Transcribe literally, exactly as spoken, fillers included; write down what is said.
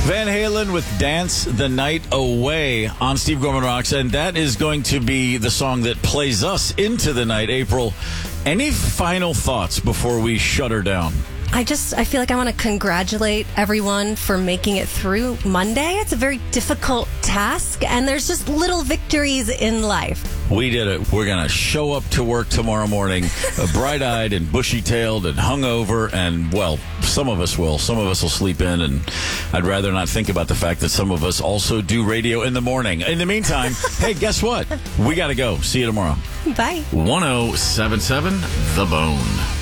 Van Halen with Dance the Night Away on Steve Gorman Rocks, and that is going to be the song that plays us into the night. April, any final thoughts before we shut her down? I just, I feel like I want to congratulate everyone for making it through Monday. It's a very difficult task, and there's just little victories in life. We did it. We're going to show up to work tomorrow morning, uh, bright-eyed and bushy-tailed and hungover, and, well, some of us will. Some of us will sleep in, and I'd rather not think about the fact that some of us also do radio in the morning. In the meantime, hey, guess what? We got to go. See you tomorrow. Bye. one oh seven point seven The Bone.